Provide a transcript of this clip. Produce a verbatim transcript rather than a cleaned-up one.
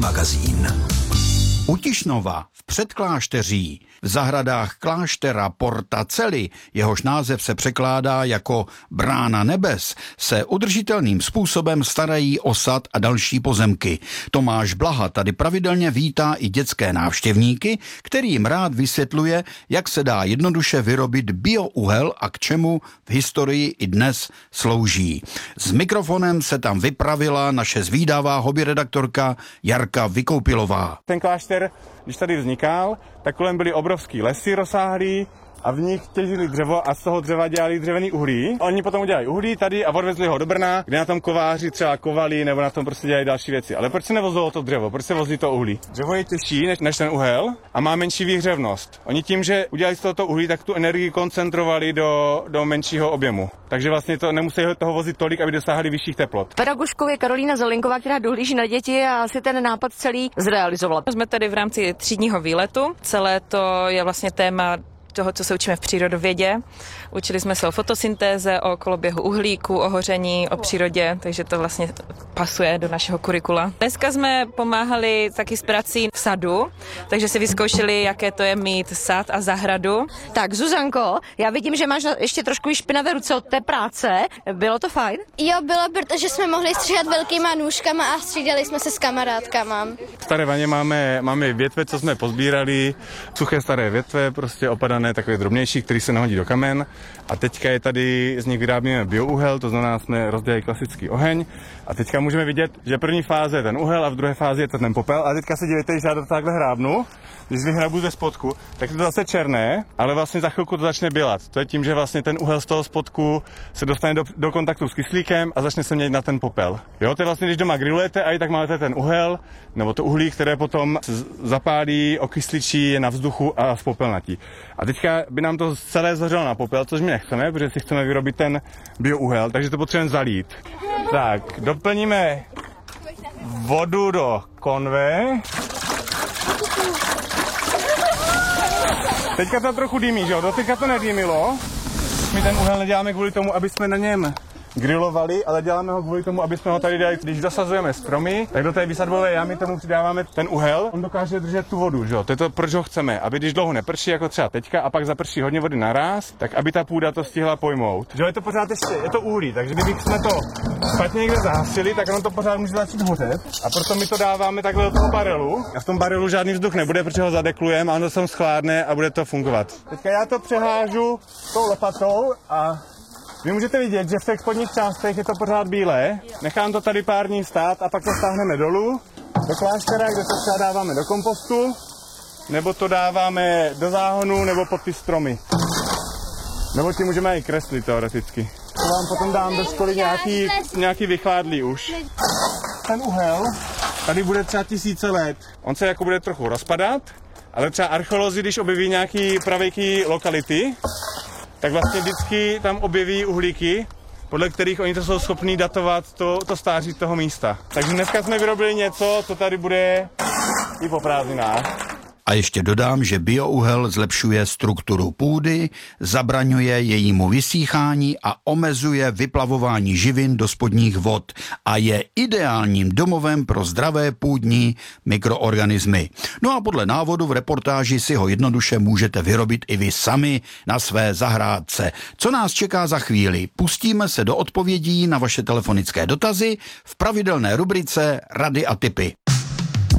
magazín. U Tišnova v Předklášteří, v zahradách kláštera Porta Celi, jehož název se překládá jako Brána nebes, se udržitelným způsobem starají o sad a další pozemky. Tomáš Blaha tady pravidelně vítá i dětské návštěvníky, který jim rád vysvětluje, jak se dá jednoduše vyrobit biouhel a k čemu v historii i dnes slouží. S mikrofonem se tam vypravila naše zvídavá hobbyredaktorka Jarka Vykoupilová. Ten klášter, když tady vznikal, tak kolem byly obrovský lesy rozsáhlý a v nich těžili dřevo a z toho dřeva dělali dřevený uhlí. Oni potom udělali uhlí tady a odvezli ho do Brna, kde na tom kováři třeba kovali nebo na tom prostě dělali další věci. Ale proč se nevozilo to dřevo? Proč se vozí to uhlí? Dřevo je těžší než, než ten uhel a má menší výhřevnost. Oni tím, že udělali z toho uhlí, tak tu energii koncentrovali do, do menšího objemu. Takže vlastně to nemusí toho vozit tolik, aby dosáhli vyšších teplot. Pedagožkou je Karolína Zelinková, která dohlíží na děti a asi ten nápad celý zrealizovala. Jsme tady v rámci třídního výletu. Celé to je vlastně téma toho, co se učíme v přírodovědě. Učili jsme se o fotosyntéze, o koloběhu uhlíku, o hoření, o přírodě, takže to vlastně pasuje do našeho kurikula. Dneska jsme pomáhali taky s prací v sadu, takže si vyzkoušeli, jaké to je mít sad a zahradu. Tak Zuzanko, já vidím, že máš ještě trošku špinavé ruce od té práce. Bylo to fajn? Jo, bylo, protože jsme mohli stříhat velkýma nůžkama a střídali jsme se s kamarádkama. V Staré Vaně máme, máme větve, co jsme pozbírali, suché staré větve, prostě opadané, takové drobnější, který se nahodí do kamen. A teďka je tady, z nich vyrábíme biouhel, to znamená, jsme rozdělili klasický oheň. A teďka můžeme vidět, že první fáze je ten uhel a v druhé fázi je to ten popel. A teďka se dívejte, že já to takhle hrábnu, když vyhrabu ze spodku, tak je to zase černé, ale vlastně za chvilku to začne bělat. To je tím, že vlastně ten uhel z toho spodku se dostane do, do kontaktu s kyslíkem a začne se měnit na ten popel. Jo, to je vlastně, když doma grillujete a i tak máte ten uhel, nebo to uhlí, které potom zapálí, okysličí, je na vzduchu a spopelnatí. A teďka by nám to celé zařelo na popel, což my nechceme, protože si chceme vyrobit ten biouhel, takže to potřebujeme zalít. Tak, doplníme vodu do konve. Teďka to trochu dýmí, že jo? Doteďka to nedýmilo. My ten uhel neděláme kvůli tomu, aby jsme na něm grilovali, ale děláme ho kvůli tomu, aby jsme ho tady dali. Když zasazujeme stromy, tak do té vysadbové jámy tomu přidáváme ten uhel. On dokáže držet tu vodu, že jo? To je to, proč ho chceme, aby když dlouho neprší, jako třeba teďka, a pak zaprší hodně vody naraz, tak aby ta půda to stihla pojmout. Že jo, je to pořád ještě, je to uhlí, takže kdybychom to špatně někde zahasili, tak ono to pořád může začít hořet. A proto my to dáváme takhle do toho barelu. A v tom barelu žádný vzduch nebude, protože ho zadeklujeme a ono se schládne a bude to fungovat. Teďka já to přehážu tou lopatou a vy můžete vidět, že v těch spodních částech je to pořád bílé. Nechám to tady pár dní stát a pak to stáhneme dolů do kláštera, kde to třeba dáváme do kompostu, nebo to dáváme do záhonu, nebo pod ty stromy. Nebo ti můžeme i kreslit teoreticky. To vám potom dám do školy nějaký, nějaký vychládlý už. Ten uhel tady bude třeba tisíce let. On se jako bude trochu rozpadat, ale třeba archeolozi, když objeví nějaký pravěký lokality, tak vlastně vždycky tam objeví uhlíky, podle kterých oni to jsou schopní datovat to, to stáří toho místa. Takže dneska jsme vyrobili něco, co tady bude i po prázdninách. A ještě dodám, že biouhel zlepšuje strukturu půdy, zabraňuje jejímu vysíchání a omezuje vyplavování živin do spodních vod a je ideálním domovem pro zdravé půdní mikroorganismy. No a podle návodu v reportáži si ho jednoduše můžete vyrobit i vy sami na své zahrádce. Co nás čeká za chvíli? Pustíme se do odpovědí na vaše telefonické dotazy v pravidelné rubrice Rady a tipy.